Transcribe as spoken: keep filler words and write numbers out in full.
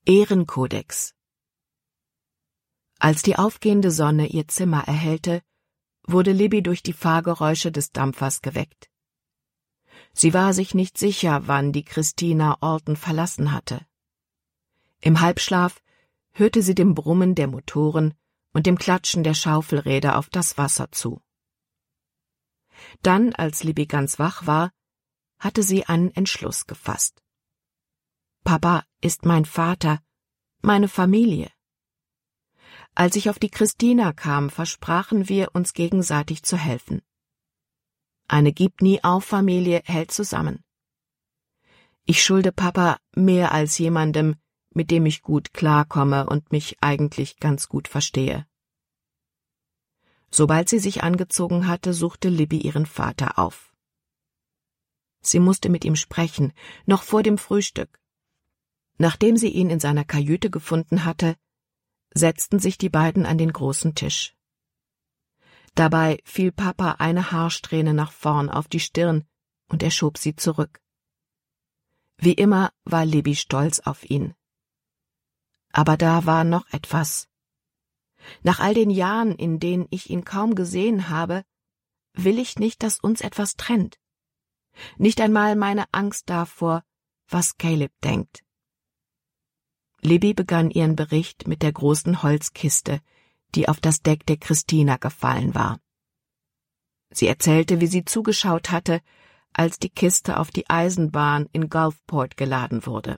Ehrenkodex. Als die aufgehende Sonne ihr Zimmer erhellte, wurde Libby durch die Fahrgeräusche des Dampfers geweckt. Sie war sich nicht sicher, wann die Christina Alton verlassen hatte. Im Halbschlaf hörte sie dem Brummen der Motoren und dem Klatschen der Schaufelräder auf das Wasser zu. Dann, als Libby ganz wach war, hatte sie einen Entschluss gefasst. Papa ist mein Vater, meine Familie. Als ich auf die Christina kam, versprachen wir, uns gegenseitig zu helfen. Eine Gib-nie-auf-Familie hält zusammen. Ich schulde Papa mehr als jemandem, mit dem ich gut klarkomme und mich eigentlich ganz gut verstehe. Sobald sie sich angezogen hatte, suchte Libby ihren Vater auf. Sie musste mit ihm sprechen, noch vor dem Frühstück. Nachdem sie ihn in seiner Kajüte gefunden hatte, setzten sich die beiden an den großen Tisch. Dabei fiel Papa eine Haarsträhne nach vorn auf die Stirn und er schob sie zurück. Wie immer war Libby stolz auf ihn. Aber da war noch etwas. Nach all den Jahren, in denen ich ihn kaum gesehen habe, will ich nicht, dass uns etwas trennt. Nicht einmal meine Angst davor, was Caleb denkt. Libby begann ihren Bericht mit der großen Holzkiste, die auf das Deck der Christina gefallen war. Sie erzählte, wie sie zugeschaut hatte, als die Kiste auf die Eisenbahn in Gulfport geladen wurde.